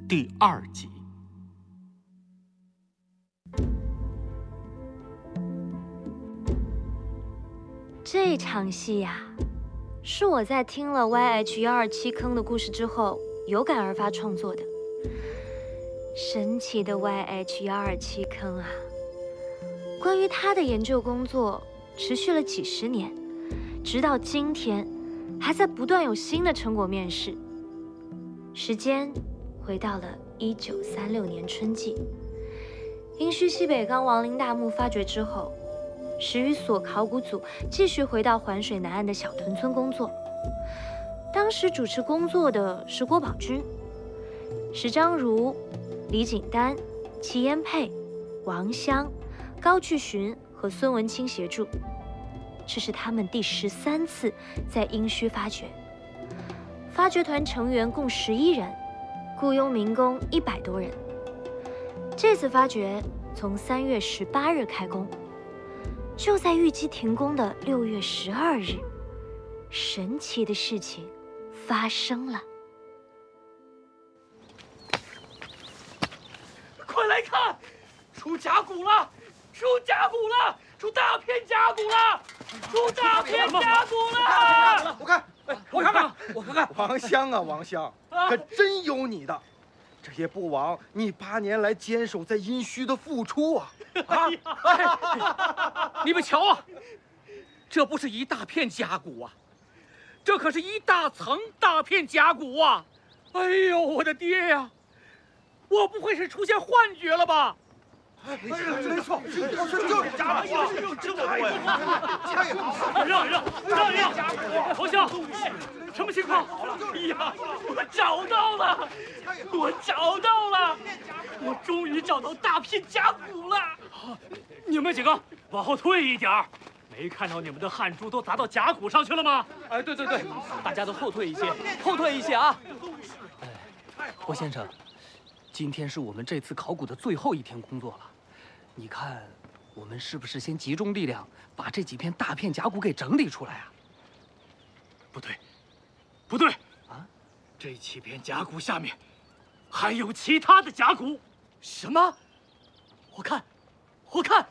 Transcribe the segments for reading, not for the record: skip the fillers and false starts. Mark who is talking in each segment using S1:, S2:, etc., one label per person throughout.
S1: 第2集。
S2: 这场戏呀，是我在听了 YH127坑的故事之后有感而发创作的。神奇的 YH127坑啊！关于他的研究工作持续了几十年，直到今天，还在不断有新的成果面世。时间回到了1936年春季，殷墟西北刚王陵大墓发掘之后，石语所考古组继续回到环水南岸的小屯村工作。当时主持工作的是郭宝钧、石章如、李景丹、齐延佩、王湘、高巨寻和孙文清协助。这是他们第13次在殷墟发掘。发掘团成员共11人，雇佣民工100多人。这次发掘从3月18日开工，就在预计停工的6月12日，神奇的事情发生了。
S3: 快来看，出甲骨了！出甲骨了！出大片甲骨了！出大片甲骨了！
S4: 我看看，王湘啊，王湘，可真有你的！这也不枉你8年来坚守在殷墟的付出啊！
S3: 你们瞧啊，这不是一大片甲骨啊，这可是一大层大片甲骨啊！哎呦，我的爹呀！我不会是出现幻觉了吧？
S4: 没错，就是甲骨，这么多呀！
S3: 让！王湘，什么情况？哎呀，我找到了！我终于找到大片甲骨了！你们几个往后退一点儿，没看到你们的汗珠都砸到甲骨上去了吗？
S5: 哎，对，大家都后退一些啊！郭先生，今天是我们这次考古的最后一天工作了，你看，我们是不是先集中力量把这几片大片甲骨给整理出来啊？
S3: 不对啊！这几片甲骨下面还有其他的甲骨。什么？我看！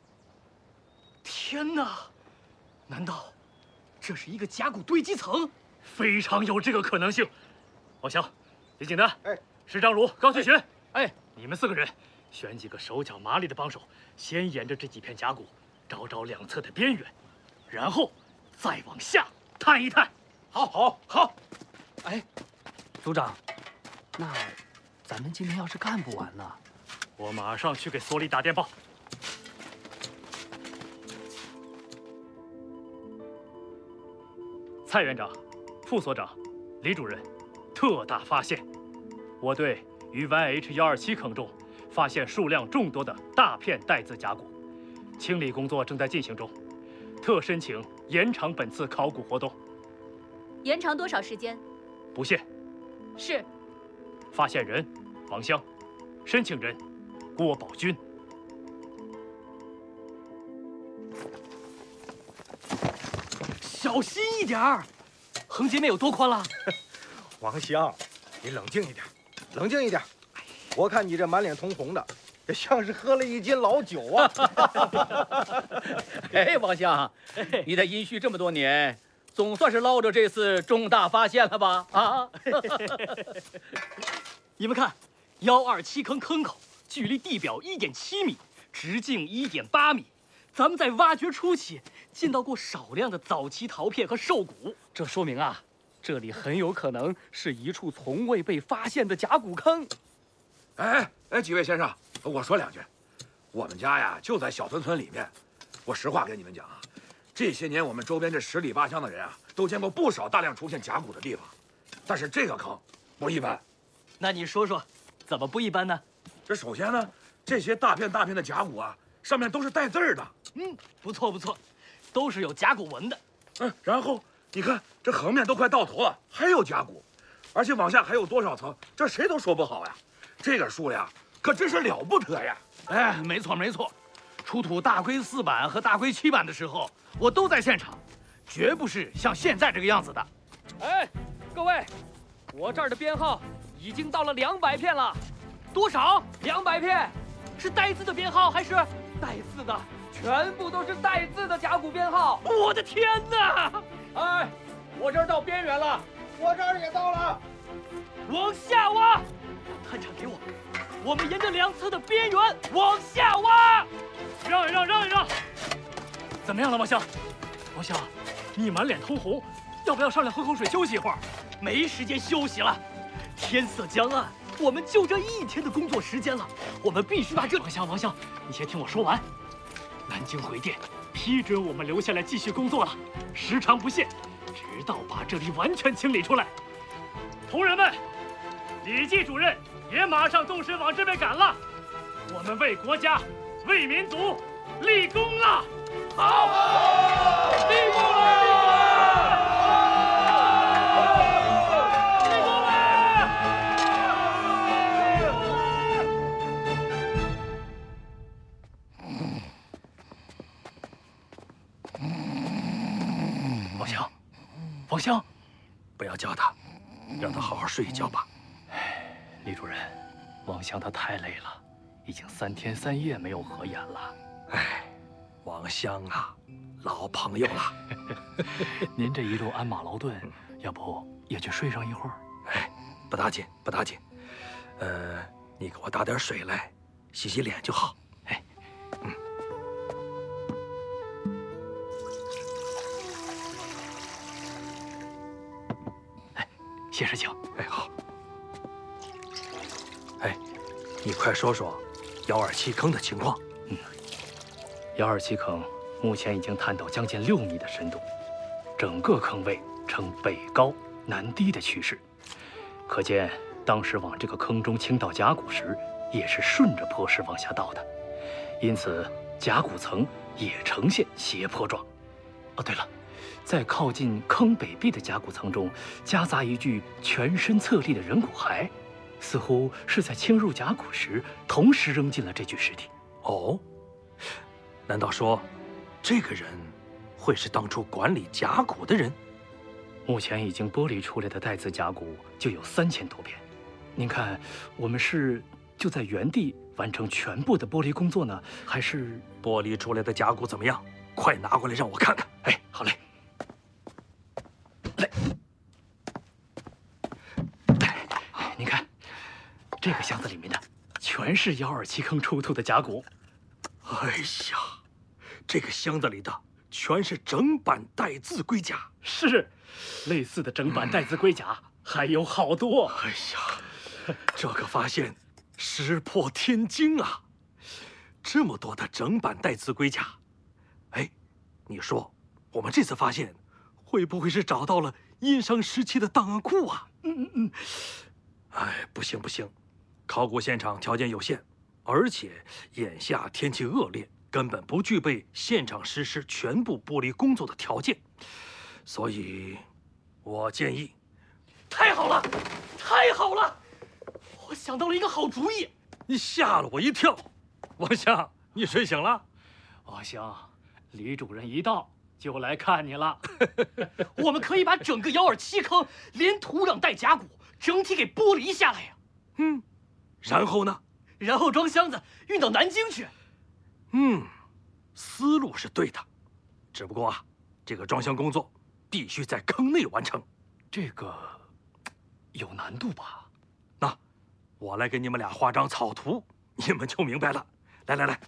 S3: 天哪！难道这是一个甲骨堆积层？非常有这个可能性。王湘、李景丹、石章如、高巨寻，你们4个人选几个手脚麻利的帮手，先沿着这几片甲骨找两侧的边缘，然后再往下探一探。好。
S5: 哎，组长，那咱们今天要是干不完呢？
S3: 我马上去给所里打电报。蔡园长、副所长、李主任，特大发现！我队于 YH127坑中发现数量众多的大片带字甲骨，清理工作正在进行中，特申请延长本次考古活动。
S6: 延长多少时间？
S3: 不限。
S6: 是。
S3: 发现人王湘，申请人郭宝钧。小心一点儿，横截面有多宽了？
S4: 王湘，你冷静一点。我看你这满脸通红的，也像是喝了1斤老酒啊！
S7: 哎，王湘，你在殷墟这么多年，总算是捞着这次重大发现了吧？啊！
S3: 你们看，127坑坑口距离地表1.7米，直径1.8米。咱们在挖掘初期见到过少量的早期陶片和兽骨，
S5: 这说明啊，这里很有可能是一处从未被发现的甲骨坑。
S8: 哎，几位先生，我说2句。我们家呀就在小屯村里面。我实话跟你们讲啊，这些年我们周边这10里8乡的人啊，都见过不少大量出现甲骨的地方，但是这个坑不一般。
S3: 那你说说，怎么不一般呢？
S8: 这首先呢，这些大片的甲骨啊，上面都是带字儿的。
S3: 不错，都是有甲骨文的。
S8: 然后你看这横面都快到头了，还有甲骨，而且往下还有多少层，这谁都说不好呀。这个数量可真是了不得呀！
S7: 哎，没错，出土大龟4版和大龟7版的时候，我都在现场，绝不是像现在这个样子的。
S5: 哎，各位，我这儿的编号已经到了200片了。多少？200片，是带字的编号还是带字的？全部都是带字的甲骨编号。我的天哪！
S7: 哎，我这儿到边缘了，
S4: 我这儿也到了。
S5: 往下挖，探场给我。我们沿着2侧的边缘往下挖。
S3: 让一让！怎么样了，王香？王香，你满脸通红，要不要上来喝口水休息一会儿？
S5: 没时间休息了，天色将暗，我们就这1天的工作时间了，我们必须把这……
S3: 王香，你先听我说完。南京回电批准我们留下来继续工作了，时长不限，直到把这里完全清理出来。同仁们，李季主任也马上动身往这边赶了。我们为国家、为民族立功了！好，立功了！王香，
S8: 不要叫他，让他好好睡一觉吧。
S3: 李主任，王香他太累了，已经3天3夜没有合眼了。
S8: 王香啊，老朋友了。
S3: 您这一路鞍马劳顿，要不也去睡上一会儿？
S8: 不打紧。你给我打点水来，洗洗脸就好。
S3: 谢师请。
S8: 好。你快说说127坑的情况。
S3: 127坑目前已经探到将近6米的深度，整个坑位呈北高南低的趋势，可见当时往这个坑中倾倒甲骨时，也是顺着坡势往下倒的，因此甲骨层也呈现斜坡状。哦，对了，在靠近坑北壁的甲骨层中，夹杂一具全身侧立的人骨骸，似乎是在倾入甲骨时同时扔进了这具尸体。
S8: 哦，难道说这个人会是当初管理甲骨的人？
S3: 目前已经剥离出来的带字甲骨就有3000多片，您看，我们是就在原地完成全部的剥离工作呢，还是
S8: 剥离出来的甲骨怎么样？快拿过来让我看看。
S3: 好嘞。您看，这个箱子里面的全是127坑出土的甲骨。
S8: 这个箱子里的全是整板带字龟甲。
S3: 是，类似的整板带字龟甲还有好多。
S8: 这个发现石破天惊啊！这么多的整板带字龟甲，你说我们这次发现会不会是找到了殷商时期的档案库啊？不行，考古现场条件有限，而且眼下天气恶劣，根本不具备现场实施全部剥离工作的条件，所以，我建议。
S5: 太好了，我想到了一个好主意。
S8: 你吓了我一跳，王香，你睡醒了？
S3: 王香，李主任一到就来看你了。
S5: 我们可以把整个127坑连土壤带甲骨整体给剥离下来呀。
S8: 然后呢？
S5: 然后装箱子运到南京去。
S8: 思路是对的，只不过这个装箱工作必须在坑内完成。
S3: 这个有难度吧？
S8: 那我来给你们俩画张草图，你们就明白了。来，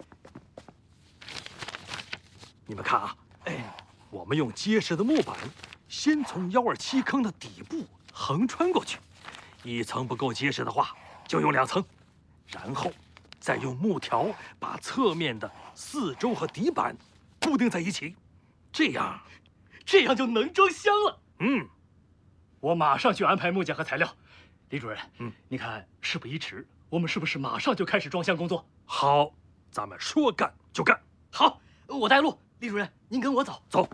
S8: 你们看啊，我们用结实的木板，先从127坑的底部横穿过去，一层不够结实的话，就用2层，然后再用木条把侧面的四周和底板固定在一起，这样
S5: 就能装箱了。
S3: 我马上去安排木匠和材料。李主任，你看事不宜迟，我们是不是马上就开始装箱工作？
S8: 好，咱们说干就干。
S5: 好，我带路。李主任，您跟我走。
S8: 走。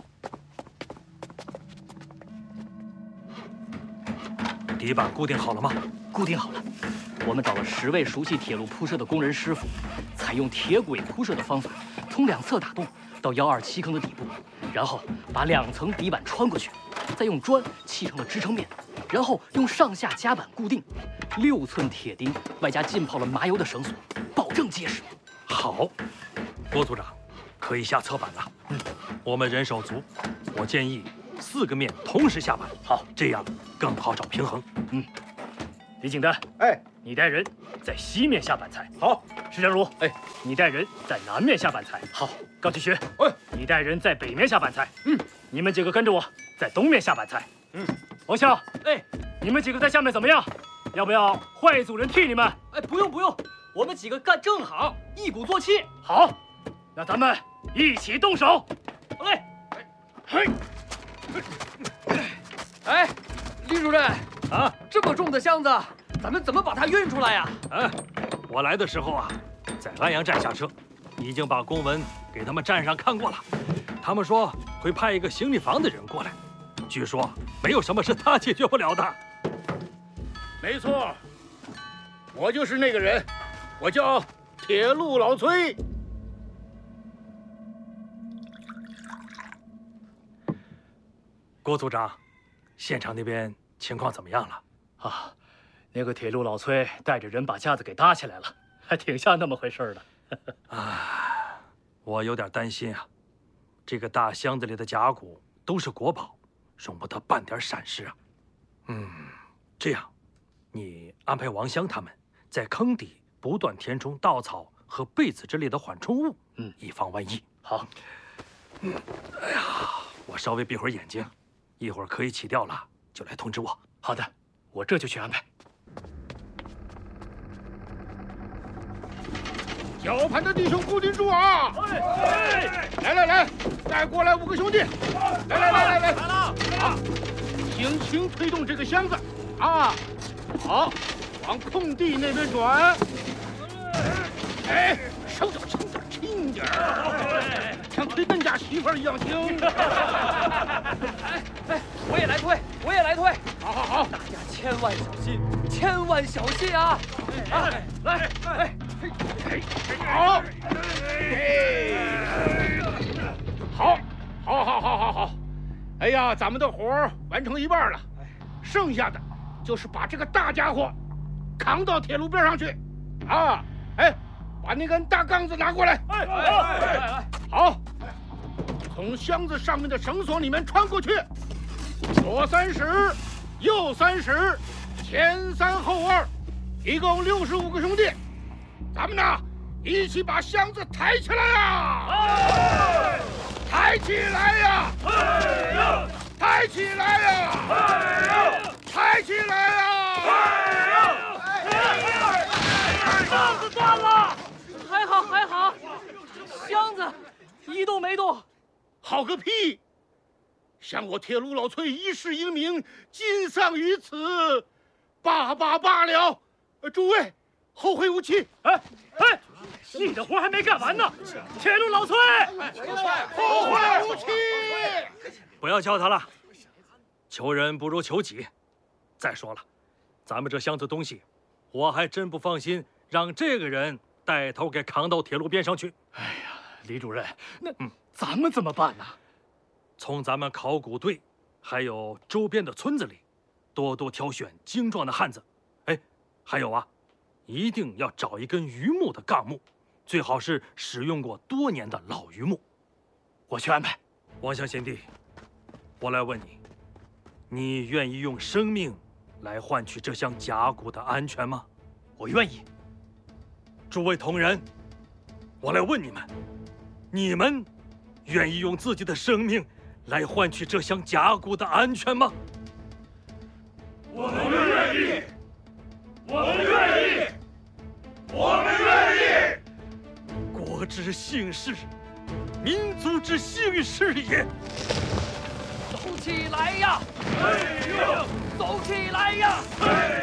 S8: 底板固定好了吗？
S5: 固定好了。我们找了10位熟悉铁路铺设的工人师傅，采用铁轨铺设的方法，从2侧打洞到127坑的底部，然后把2层底板穿过去，再用砖砌成了支撑面， 然后用上下夹板固定，6寸铁钉外加浸泡了麻油的绳索，保证结实。
S1: 好，郭组长，可以下侧板了。我们人手足，我建议4个面同时下板，
S3: 好，
S1: 这样更好找平衡。
S3: 李景丹，
S4: 哎，
S3: 你带人在西面下板材。
S4: 好。
S3: 石江如，
S7: 哎，
S3: 你带人在南面下板材。
S7: 好。
S3: 高启学，
S8: 哎，
S3: 你带人在北面下板材。你们几个跟着我，在东面下板材。王笑，
S5: 哎，
S3: 你们几个在下面怎么样？要不要换一组人替你们？
S5: 哎，不用不用，我们几个干正好，一鼓作气。
S3: 好，那咱们一起动手。
S5: 好嘞。
S3: 嘿，
S5: 哎，李主任
S1: 啊，
S5: 这么重的箱子，咱们怎么把它运出来呀？
S1: 我来的时候啊，在安阳站下车，已经把公文给他们站上看过了。他们说会派一个行李房的人过来，据说没有什么是他解决不了的。
S9: 没错，我就是那个人，我叫铁路老崔。
S1: 郭组长，现场那边情况怎么样了？
S3: 啊，那个铁路老崔带着人把架子给搭起来了，还挺像那么回事的。
S1: 啊，我有点担心啊。这个大箱子里的甲骨都是国宝，容不得半点闪失啊。这样，你安排王香他们在坑底不断填充稻草和被子之类的缓冲物，以防万一。
S3: 好。
S1: 哎呀，我稍微闭会儿眼睛，一会儿可以起调了，就来通知我。
S3: 好的，我这就去安排。
S9: 绞盘的弟兄固定住啊！来，再过来5个兄弟！来了！啊，轻轻推动这个箱子啊！好，往空地那边转。哎，手脚轻点儿，像推邓家媳妇儿一样轻。
S5: 哎，我也来推。
S9: 好，
S5: 大家千万小心，千万小心啊！来，
S9: 好！哎呀，咱们的活儿完成一半了，剩下的就是把这个大家伙扛到铁路边上去，啊！哎，把那根大杠子拿过来。好，从箱子上面的绳索里面穿过去，左30，右30，前3后2，一共65个兄弟。咱们呢，一起把箱子抬起来呀！抬起来呀！抬起来呀！抬起来呀！
S5: 杠子断了，还好，箱子一动没动。
S9: 好个屁！像我铁路老崔一世英名，尽丧于此，罢了！诸位，后会无期！
S3: 哎，你的活还没干完呢，铁路老崔！
S9: 后会无期！
S1: 不要叫他了，求人不如求己。再说了，咱们这箱子东西，我还真不放心让这个人带头给扛到铁路边上去。
S3: 哎呀，李主任，那咱们怎么办呢？
S1: 从咱们考古队，还有周边的村子里，多多挑选精壮的汉子。哎，还有啊，一定要找一根榆木的杠木，最好是使用过多年的老榆木。
S3: 我去安排。
S1: 王香贤弟，我来问你，你愿意用生命来换取这箱甲骨的安全吗？
S3: 我愿意。
S1: 诸位同仁，我来问你们，你们愿意用自己的生命来换取这箱甲骨的安全吗？
S9: 我们愿意！我们愿意！我们愿意！
S1: 国之幸事，民族之幸事也。
S5: 走起来呀！
S9: 嘿呦！
S5: 走起来呀！
S9: 嘿